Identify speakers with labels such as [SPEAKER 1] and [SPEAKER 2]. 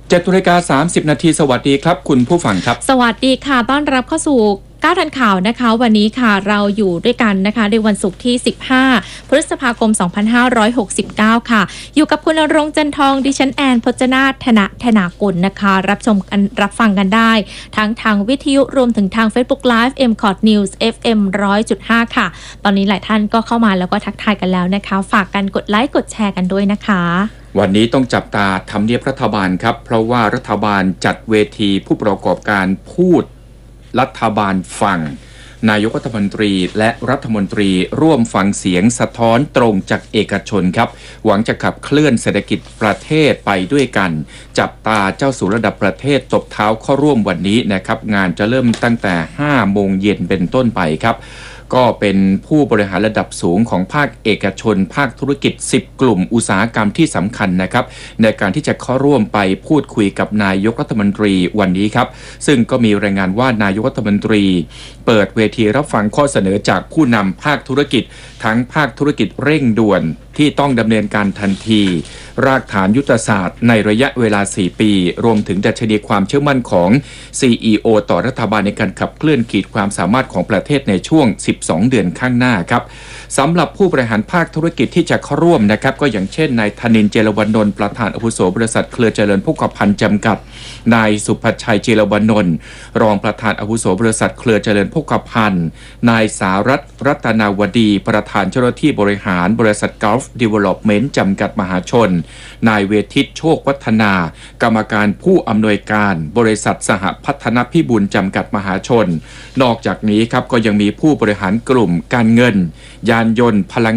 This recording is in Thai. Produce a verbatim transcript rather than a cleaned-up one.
[SPEAKER 1] เจ็ดนาฬิกาสามสิบนาทีสวัสดีครับคุณผู้ฟังครับ
[SPEAKER 2] สวัสดีค่ะต้อนรับเข้าสู่ก้าวทันข่าวนะคะวันนี้ค่ะเราอยู่ด้วยกันนะคะในวันศุกร์ที่สิบห้าพฤษภาคมสองพันห้าร้อยหกสิบเก้าค่ะอยู่กับคุณณรงค์จันทองดิฉันแอนพจนาถธนะธนากุลนะคะรับชมกันรับฟังกันได้ทั้งทางวิทยุรวมถึงทาง Facebook Live เอ็ม คอร์ด News เอฟ เอ็ม หนึ่งร้อยจุดห้า ค่ะตอนนี้หลายท่านก็เข้ามาแล้วก็ทักทายกันแล้วนะคะฝากกันกดไลค์กดแชร์กันด้วยนะคะ
[SPEAKER 1] วันนี้ต้องจับตาทำเนียบรัฐบาลครับเพราะว่ารัฐบาลจัดเวทีผู้ประกอบการพูดรัฐบาลฟังนายกรัฐมนตรีและรัฐมนตรีร่วมฟังเสียงสะท้อนตรงจากเอกชนครับหวังจะขับเคลื่อนเศรษฐกิจประเทศไปด้วยกันจับตาเจ้าสู่ระดับประเทศตบเท้าเข้าร่วมวันนี้นะครับงานจะเริ่มตั้งแต่ห้าโมงเย็นเป็นต้นไปครับก็เป็นผู้บริหารระดับสูงของภาคเอกชนภาคธุรกิจสิบกลุ่มอุตสาหกรรมที่สำคัญนะครับในการที่จะเข้าร่วมไปพูดคุยกับนายกรัฐมนตรีวันนี้ครับซึ่งก็มีรายงานว่านายกรัฐมนตรีเปิดเวทีรับฟังข้อเสนอจากผู้นำภาคธุรกิจทั้งภาคธุรกิจเร่งด่วนที่ต้องดำเนินการทันทีรากฐานยุทธศาสตร์ในระยะเวลาสี่ปีรวมถึงดัชนีความเชื่อมั่นของ ซี อี โอ ต่อรัฐบาลในการขับเคลื่อนขีดความสามารถของประเทศในช่วงสิบสองเดือนข้างหน้าครับสำหรับผู้บริหารภาคธุรกิจที่จะเข้าร่วมนะครับก็อย่างเช่นนายธนินทร์ เจรวนนท์ประธานอาวุโสบริษัทเครือเจริญโภคภัณฑ์จำกัดนายสุภชัย เจรวนนท์รองประธานอาวุโสบริษัทเครือเจริญโภคภัณฑ์นายสารัตน์รัตนาวดีประธานเจ้าหน้าที่บริหารบริษัท Gulf Development จำกัดมหาชนนายเวทิตโชควัฒนากรรมการผู้อำนวยการบริษัทสหพัฒนพิบูลจำกัดมหาชนนอกจากนี้ครับก็ยังมีผู้บริหารกลุ่มการเงินยานยนต์พลัง